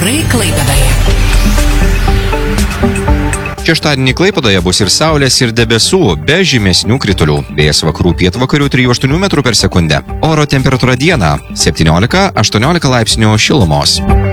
Orai Klaipėdoje. Šeštadienį Klaipėdoje bus ir saulės, ir debesų, be žymesnių kritulių. Vėjas vakarų pietvakarių 3–8 m/s. Oro temperatūra dieną 17–18 laipsnių šilumos.